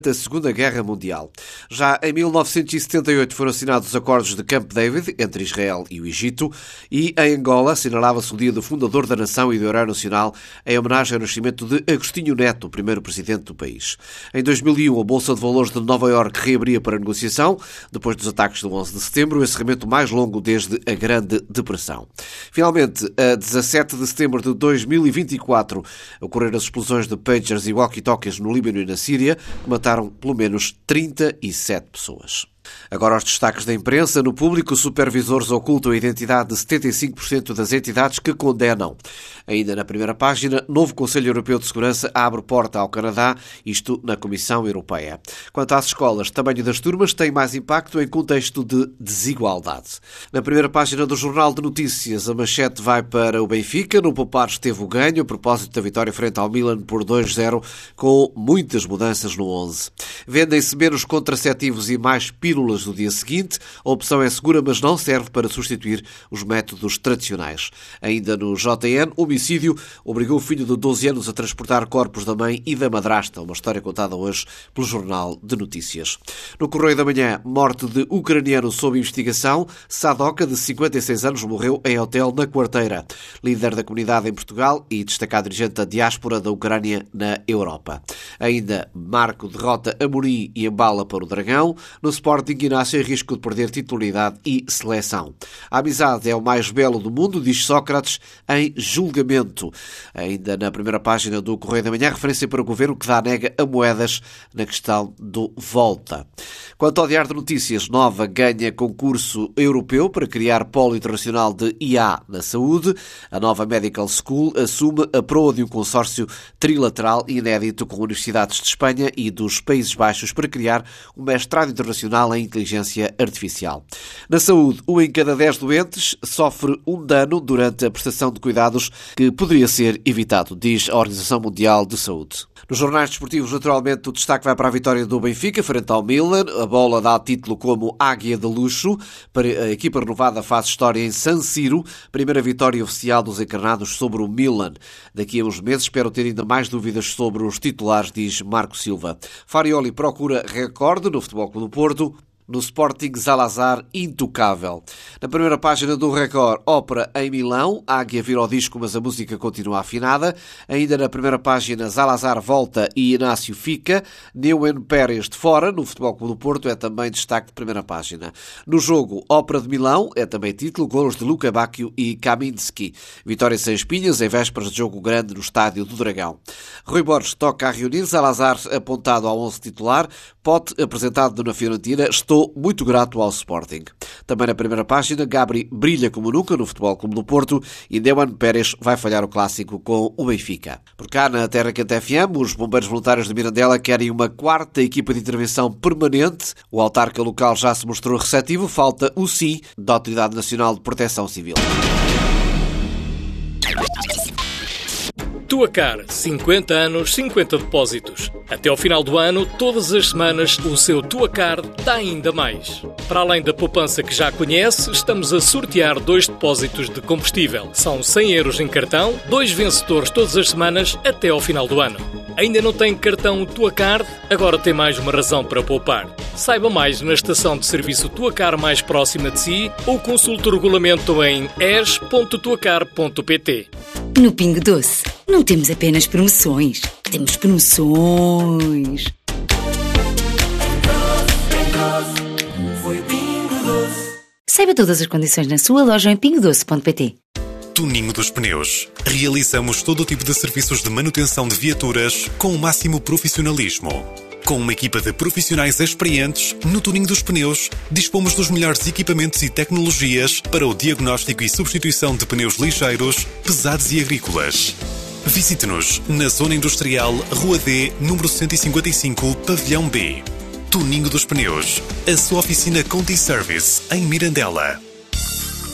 da Segunda Guerra Mundial. Já em 1978 foram assinados os acordos de Camp David entre Israel e o Egito e em Angola assinalava-se o dia do fundador da nação e do herói nacional em homenagem ao nascimento de Agostinho Neto, o primeiro presidente do país. Em 2001, a Bolsa de Valores de Nova Iorque reabria para negociação, depois dos ataques do 11 de setembro, o encerramento mais longo desde a Grande Depressão. Finalmente, a 17 de setembro de 2024, ocorreram as explosões de pagers e walkie-talkies no Líbano e na Síria, que mataram pelo menos 37 pessoas. Agora aos destaques da imprensa. No público, os supervisores ocultam a identidade de 75% das entidades que condenam. Ainda na primeira página, novo Conselho Europeu de Segurança abre porta ao Canadá, isto na Comissão Europeia. Quanto às escolas, tamanho das turmas tem mais impacto em contexto de desigualdade. Na primeira página do Jornal de Notícias, a manchete vai para o Benfica. No poupar esteve o ganho, a propósito da vitória frente ao Milan por 2-0, com muitas mudanças no 11. Vendem-se menos contraceptivos e mais pílulas do dia seguinte. A opção é segura, mas não serve para substituir os métodos tradicionais. Ainda no JN, homicídio obrigou o filho de 12 anos a transportar corpos da mãe e da madrasta. Uma história contada hoje pelo Jornal de Notícias. No Correio da Manhã, morte de ucraniano sob investigação. Sadoka, de 56 anos, morreu em hotel na Quarteira. Líder da comunidade em Portugal e destacado dirigente da diáspora da Ucrânia na Europa. Ainda, Marco derrota Amorim e embala para o Dragão. No Sporting, Inácio em risco de perder titularidade e seleção. A amizade é o mais belo do mundo, diz Sócrates em julgamento. Ainda na primeira página do Correio da Manhã, referência para o governo que dá nega a moedas na questão do Volta. Quanto ao Diário de Notícias, Nova ganha concurso europeu para criar polo internacional de IA na saúde. A Nova Medical School assume a proa de um consórcio trilateral inédito com universidades de Espanha e dos Países Baixos para criar um mestrado internacional em inteligência artificial. Na saúde, 1 em cada 10 doentes sofre um dano durante a prestação de cuidados que poderia ser evitado, diz a Organização Mundial de Saúde. Nos jornais desportivos, naturalmente, o destaque vai para a vitória do Benfica frente ao Milan. A bola dá título como Águia de Luxo. A equipa renovada faz história em San Siro. Primeira vitória oficial dos encarnados sobre o Milan. Daqui a uns meses espero ter ainda mais dúvidas sobre os titulares, diz Marco Silva. Farioli procura recorde no Futebol Clube do Porto. No Sporting, Zalazar intocável. Na primeira página do Record, ópera em Milão. A Águia vira ao disco, mas a música continua afinada. Ainda na primeira página, Zalazar volta e Inácio fica. Neuen Pérez de fora. No Futebol Clube do Porto é também destaque de primeira página. No jogo, ópera de Milão é também título. Golos de Luca Bacchio e Kaminski. Vitória sem espinhas em vésperas de jogo grande no Estádio do Dragão. Rui Borges toca a reunir. Zalazar apontado ao 11 titular. Pote apresentado na Fiorentina. Estou muito grato ao Sporting. Também na primeira página, Gabri brilha como nunca no Futebol Clube do Porto e Neuen Pérez vai falhar o clássico com o Benfica. Por cá, na Terra Quente FM, os bombeiros voluntários de Mirandela querem uma quarta equipa de intervenção permanente. O autarca local já se mostrou receptivo. Falta o sim da Autoridade Nacional de Proteção Civil. Tuacar, 50 anos, 50 depósitos. Até ao final do ano, todas as semanas, o seu Tuacar dá ainda mais. Para além da poupança que já conhece, estamos a sortear 2 depósitos de combustível. São 100 euros em cartão, 2 vencedores todas as semanas até ao final do ano. Ainda não tem cartão Tuacar? Agora tem mais uma razão para poupar. Saiba mais na estação de serviço Tuacar mais próxima de si ou consulte o regulamento em es.tuacar.pt. No Pingo Doce, não temos apenas promoções, temos promoções. Saiba todas as condições na sua loja em pingodoce.pt. Tuninho dos Pneus. Realizamos todo o tipo de serviços de manutenção de viaturas com o máximo profissionalismo. Com uma equipa de profissionais experientes, no Tuninho dos Pneus, dispomos dos melhores equipamentos e tecnologias para o diagnóstico e substituição de pneus ligeiros, pesados e agrícolas. Visite-nos na Zona Industrial, Rua D, número 155, Pavilhão B. Tuninho dos Pneus, a sua oficina Conti Service, em Mirandela.